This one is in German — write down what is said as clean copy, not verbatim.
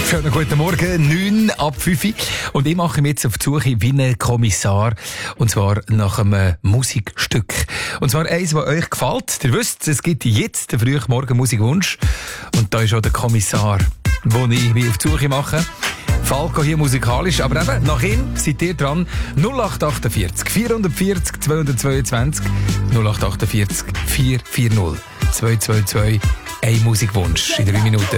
Schönen guten Morgen, 9 ab 5. Und ich mache mich jetzt auf die Suche wie ein Kommissar. Und zwar nach einem Musikstück. Und zwar eins, das euch gefällt. Ihr wisst, es gibt jetzt den frühen Morgen Musikwunsch. Und da ist auch der Kommissar, wo ich mich auf die Suche mache. Falco hier musikalisch, aber eben, nach ihm seid ihr dran. 0848 440 222 0848 440 222. Ein Musikwunsch in 3 Minuten.